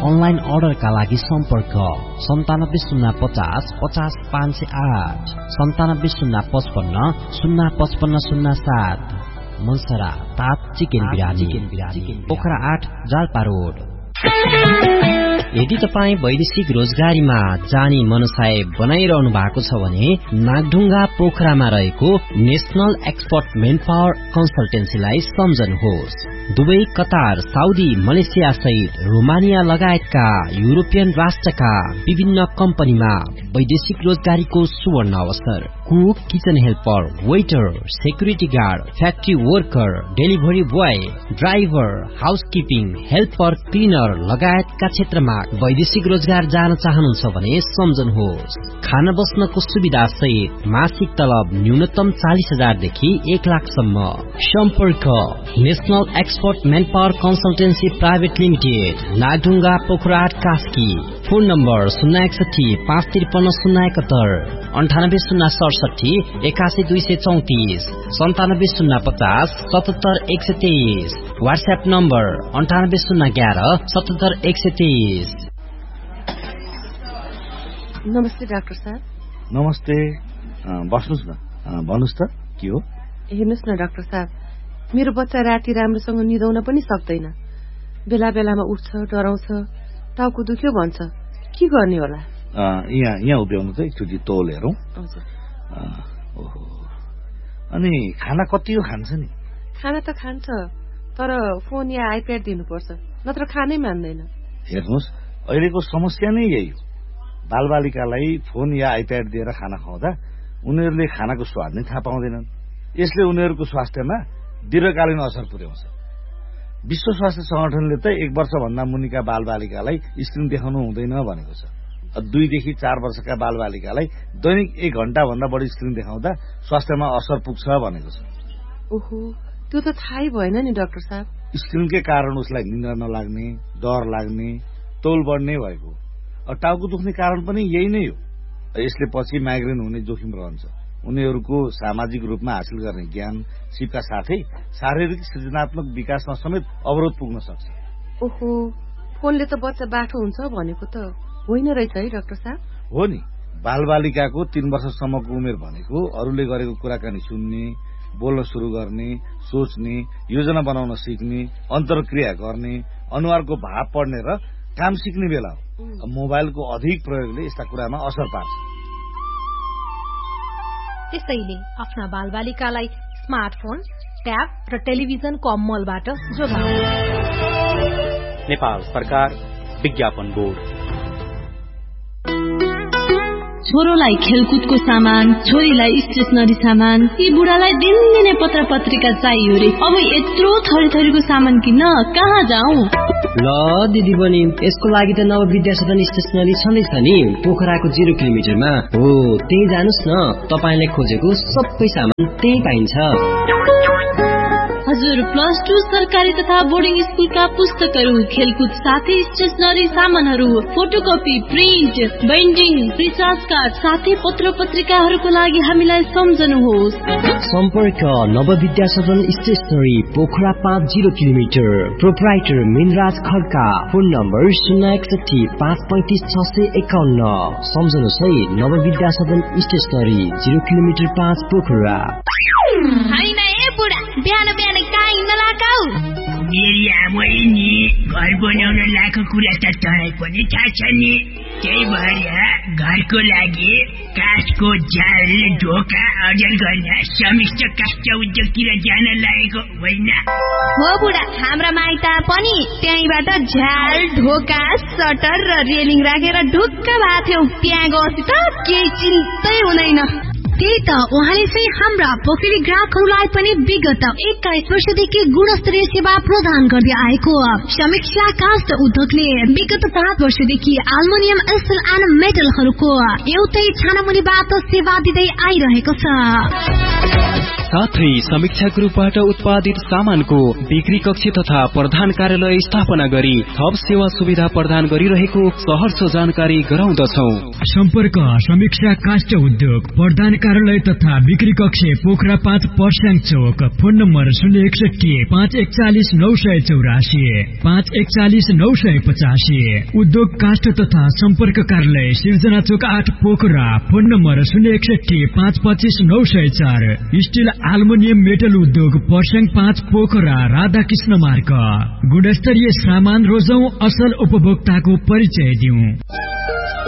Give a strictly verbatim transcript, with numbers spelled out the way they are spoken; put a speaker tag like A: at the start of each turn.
A: Online अर्डरका लागि सम्पर्क सन्तानब्बे शून्य पचास पचास पाँच सय आठ सन्तानब्बे शून्य पचपन्न शून्य पचपन्न शून्य सात। मनसरा तात चिकन बिरानी पोखरा आठ जाल्पा रोड। यदि तपाईँ वैदेशिक रोजगारीमा जाने मनसाय बनाइरहनु भएको छ भने नागढुङ्गा पोखरामा रहेको नेशनल एक्सपर्ट मेन पावर कन्सल्टेन्सीलाई सम्झनुहोस्। दुवै कतार, साउदी, मलेसिया सहित रोमानिया लगायतका युरोपियन राष्ट्रका विभिन्न कम्पनीमा वैदेशिक रोजगारीको सुवर्ण अवसर। Cook, kitchen helper, waiter, security guard, factory worker, delivery boy, driver, housekeeping, helper, cleaner लगायतका क्षेत्रमा वैदेशिक रोजगार जान चाहनुहुन्छ भने सम्झनुहोस्। खाना बस्नको सुविधा सहित मासिक तलब न्यूनतम चालिस हजार देखि एक लाखसम्म। सम्पर्क national expert main power consultancy private limited, Nagdhunga Pokhara Kaski. Phone number शून्य एकसठी पाँच त्रिपन्न शून्य एकहत्तर अन्ठानब्बे शून्य सडसठी एकासी दुई सय चौतिस सन्तानब्बे शून्य पचास सतहत्तर एक सय तेइस। व्हाट्सएप नम्बर अन्ठानब्बे शून्य एघार सतहत्तर एक सय तेइस।
B: नमस्ते डाक्टर साहब।
C: नमस्ते, बस्नुहोस् न। भन्नुहोस् त के हो?
B: हेर्नुहोस् न डाक्टर साहब, मेरो बच्चा राति राम्रोसँग निदाउन पनि सक्दैन। बेला बेलामा उठ्छ, डराउँछ, टाउको दुख्यो भन्छ। के गर्ने होला?
C: यहाँ यहाँ उभ्याउनु त एकचोटि तौल हेरौँ। ओहो, अनि खाना कति हो खान्छ नि?
B: खाना त खान्छ, तर फोन या आइप्याड दिनुपर्छ, नत्र खानै मान्दैन।
C: हेर्नुहोस्, अहिलेको समस्या नै यही हो। बालबालिकालाई फोन या आइप्याड दिएर खाना खुवाउँदा उनीहरूले खानाको स्वाद नै थाहा पाउँदैनन्। यसले उनीहरूको स्वास्थ्यमा दीर्घकालीन असर पुर्याउँछ। विश्व स्वास्थ्य संगठनले त एक वर्षभन्दा मुनिका बालबालिकालाई स्क्रिन देखाउनु हुँदैन भनेको छ। दुईदेखि चार वर्षका बालबालिकालाई दैनिक एक घण्टा भन्दा बढी स्क्रिन देखाउँदा स्वास्थ्यमा असर पुग्छ भनेको छ।
B: ओहो, त्यो त थाहै भएन नि डाक्टर साहब।
C: स्क्रिनकै कारण उसलाई निद्रा नलाग्ने, डर लाग्ने, तौल बढ्ने भएको। टाउको दुख्ने कारण पनि यही नै हो। यसले पछि माइग्रेन हुने जोखिम रहन्छ। उनीहरूको सामाजिक रूपमा हासिल गर्ने ज्ञान सिपका साथै शारीरिक सृजनात्मक विकासमा समेत अवरोध पुग्न सक्छ।
B: ओहो, फोनले त बच्चा बाठो हुन्छ भनेको त होइन रहेछ है डाक्टर साहब?
C: हो नि, बालबालिकाको तीन वर्षसम्मको उमेर भनेको अरूले गरेको कुराकानी सुन्ने, बोल्न सुरु गर्ने, सोच्ने, योजना बनाउन सिक्ने, अन्तर्क्रिया गर्ने, अनुहारको भाव पढ्ने र काम सिक्ने बेला हो। मोबाइलको अधिक प्रयोगले यस्ता कुरामा असर पार्छ।
D: त्यसैले आफ्ना बालबालिकालाई स्मार्टफोन, ट्याब र टेलिभिजनको अमलबाट जोगाउनु।
E: नेपाल सरकार विज्ञापन बोर्ड।
F: छोरोलाई खेलकुदको सामान, छोरीलाई स्टेशनरी सामान, यी बुढालाई दिनदिनै पत्र पत्रिका चाहियो रे। अब यत्रो थरी थरीको सामान किन्न कहाँ जाउँ?
A: ल दिदी बहिनी, यसको लागि त नव विद्या सदन स्टेशनरी छँदैछ नि, पोखराको जिरो किलोमिटरमा हो। त्यही जानुस् न, तपाईँले खोजेको सबै सामान त्यही पाइन्छ।
F: हजुर, प्लस टू सरकारी तथा बोर्डिङ स्कुलका पुस्तकहरू, खेलकुद साथै स्टेशनरी सामानहरू, photocopy, print, binding, recharge card साथै पत्र पत्रिकाहरूको लागि हामीलाई सम्झनुहोस्।
A: सम्पर्क नव विद्या सदन स्टेशनरी, पोखरा पाँच zero kilometre. Proprietor Minraj Khadka. Phone number शून्य एकसठी पाँच पैंतिस छ सय एकाउन्न। सम्झनुहोस् है, नव विद्या सदन स्टेशनरी, जिरो किलोमिटर पाँच पोखरा।
F: बिहान बिहान काहीँ नलागाऊ।
G: मेरी आमै नि घर बनाउन लाएको कुरा त तँलाई पनि थाहा छ नि। त्यही भएर घरको लागि काठको जाल, ढोका अर्जन गर्न समिष्ट काष्ठ उद्योगतिर जान लागेको होइन?
F: हो बुढा, हाम्रा माइत पनि त्यहीँबाट झ्याल, ढोका, सटर र रेलिङ राखेर ढुक्क भएको थियौँ। त्यहाँ गएपछि त केही चिन्तै हुँदैन।
D: त्यही त, उहाँले चाहिँ हाम्रा पोखरी ग्राहकहरूलाई पनि विगत एक्काइस वर्षदेखि गुणस्तरीय सेवा प्रदान गर्दै आएको समीक्षा काष्ठ उद्योगले विगत पाँच वर्षदेखि एल्युमिनियम, स्टिल एन्ड मेटलहरूको एउटै छानामुनिबाट सेवा दिँदै आइरहेको छ।
H: साथै समीक्षा ग्रुपबाट उत्पादित सामानको बिक्री कक्ष तथा प्रधान कार्यालय स्थापना गरी थप सेवा सुविधा प्रदान गरिरहेको सहर्ष जानकारी गराउँदछौ।
I: सम्पर्क समीक्षा काष्ठ उद्योग प्रधान कार्यालय तथा बिक्री कक्ष पोखरा पाँच पर्स्याङ चौक। फोन नम्बर शून्य एकसठी पाँच एकचालिस नौ सय चौरासी पाँच एकचालिस नौ सय पचासी। उद्योग काष्ठ तथा सम्पर्क कार्यालय सिर्जना चोक आठ पोखरा। फोन नम्बर शून्य एकसठी पाँच पच्चिस नौ सय चार। स्टिल एल्युमिनियम मेटल उद्योग पर्स्याङ पाँच पोखरा राधाकृष्ण मार्ग। गुणस्तरीय सामान रोजौं, असल उपभोक्ताको परिचय दिउँ।